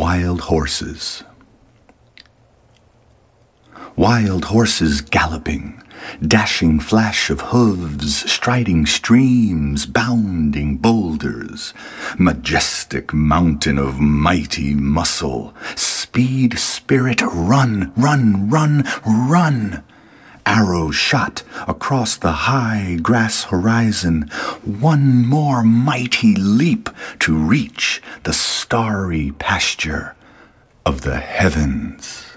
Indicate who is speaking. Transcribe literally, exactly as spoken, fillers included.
Speaker 1: Wild horses. Wild horses galloping, dashing flash of hooves, striding streams, bounding boulders, majestic mountain of mighty muscle, speed, spirit, run, run, run, run. Arrow shot across the high grass horizon, one more mighty leap to reach the starry pasture of the heavens.